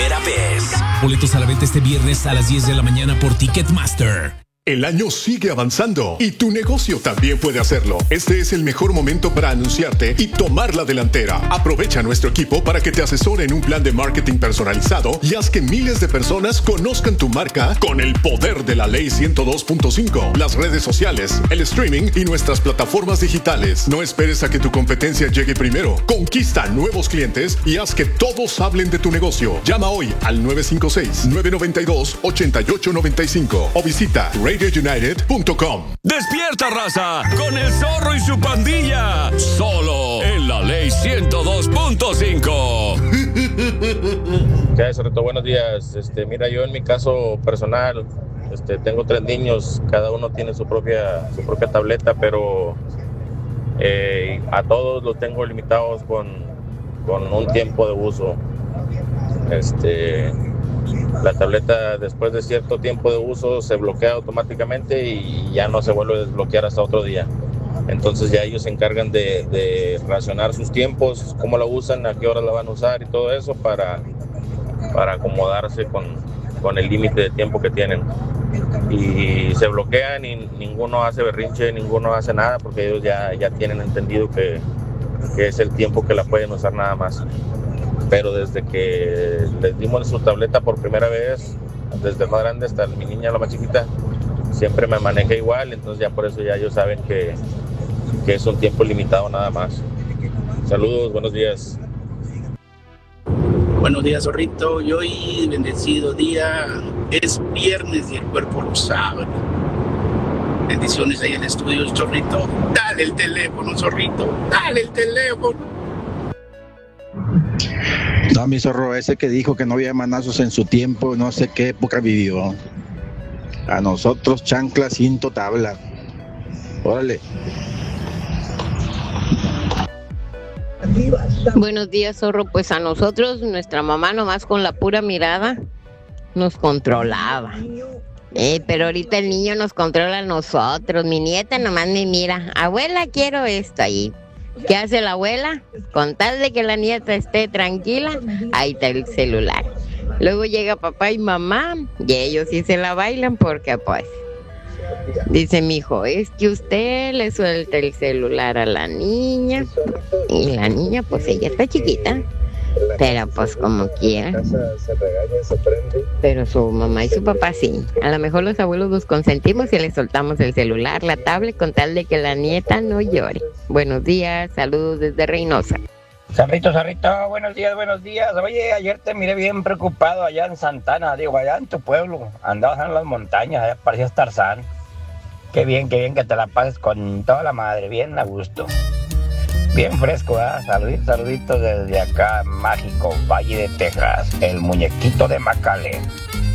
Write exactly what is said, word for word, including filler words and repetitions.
primera vez. Boletos a la venta este viernes a las diez de la mañana por Ticketmaster. El año sigue avanzando y tu negocio también puede hacerlo. Este es el mejor momento para anunciarte y tomar la delantera. Aprovecha a nuestro equipo para que te asesore en un plan de marketing personalizado y haz que miles de personas conozcan tu marca con el poder de la ley ciento dos punto cinco, las redes sociales, el streaming y nuestras plataformas digitales. No esperes a que tu competencia llegue primero. Conquista nuevos clientes y haz que todos hablen de tu negocio. Llama hoy al nueve cinco seis, nueve nueve dos, ocho ocho nueve cinco o visita radio united punto com. ¡Despierta, raza! Con el Zorro y su pandilla. Solo en la ley ciento dos punto cinco. ¿Qué hay, Zorrito? Buenos días. Este, mira, yo en mi caso personal, este, tengo tres niños. Cada uno tiene su propia, su propia tableta, pero eh, a todos los tengo limitados con, con un tiempo de uso. Este... La tableta, después de cierto tiempo de uso, se bloquea automáticamente y ya no se vuelve a desbloquear hasta otro día. Entonces ya ellos se encargan de, de racionar sus tiempos, cómo la usan, a qué hora la van a usar y todo eso para, para acomodarse con, con el límite de tiempo que tienen. Y se bloquean y ninguno hace berrinche, ninguno hace nada porque ellos ya, ya tienen entendido que, que es el tiempo que la pueden usar nada más. Pero desde que les dimos su tableta por primera vez, desde el más grande hasta mi niña, la más chiquita, siempre me manejé igual, entonces ya por eso ya ellos saben que, que es un tiempo limitado nada más. Saludos, buenos días. Buenos días, Zorrito, y hoy bendecido día, es viernes y el cuerpo lo sabe. Bendiciones ahí en el estudio, Zorrito. Dale el teléfono, Zorrito, dale el teléfono. No, mi Zorro, ese que dijo que no había manazos en su tiempo, no sé qué época vivió. A nosotros chancla, cinto, tabla. Órale. Buenos días, Zorro. Pues a nosotros, nuestra mamá nomás con la pura mirada nos controlaba. Eh, pero ahorita el niño nos controla a nosotros. Mi nieta nomás me mira. Abuela, quiero esto ahí. ¿Qué hace la abuela? Con tal de que la nieta esté tranquila, ahí está el celular. Luego llega papá y mamá, y ellos sí se la bailan porque pues, dice mi hijo, es que usted le suelta el celular a la niña, y la niña pues ella está chiquita, pero pues como quiera. Pero su mamá y su papá sí. A lo mejor los abuelos los consentimos y les soltamos el celular, la tablet, con tal de que la nieta no llore. Buenos días, saludos desde Reynosa. Zarrito, Zarrito, buenos días, buenos días. Oye, ayer te miré bien preocupado allá en Santana, digo, allá en tu pueblo. Andabas en las montañas, allá parecías Tarzán. Qué bien, qué bien que te la pases con toda la madre, bien a gusto. Bien fresco, ¿eh? Saluditos, saluditos desde acá, mágico Valle de Texas, el muñequito de Macale.